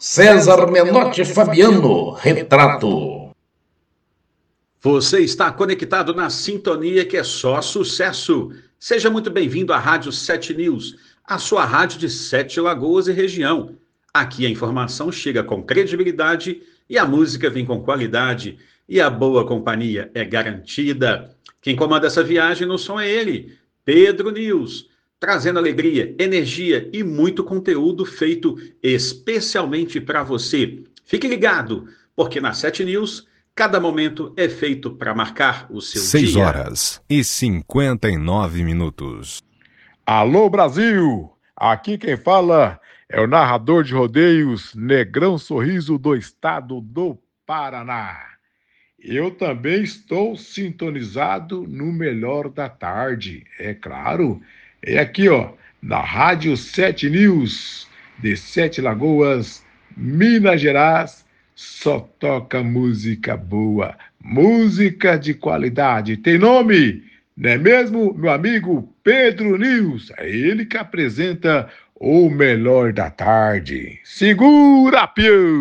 César Menotti Fabiano, Retrato. Você está conectado na sintonia que é só sucesso. Seja muito bem-vindo à Rádio 7 News, a sua rádio de Sete Lagoas e região. Aqui a informação chega com credibilidade e a música vem com qualidade e a boa companhia é garantida. Quem comanda essa viagem no som é ele, Pedro News, trazendo alegria, energia e muito conteúdo feito especialmente para você. Fique ligado, porque na 7 News cada momento é feito para marcar o seu 6 dia. horas e 59 minutos. Alô, Brasil! Aqui quem fala é o narrador de rodeios Negrão Sorriso do estado do Paraná. Eu também estou sintonizado no melhor da tarde, é claro. É aqui, ó, na Rádio 7 News, de Sete Lagoas, Minas Gerais. Só toca música boa, música de qualidade. Tem nome, não é mesmo, meu amigo Pedro News? É ele que apresenta o melhor da tarde. Segura, pião!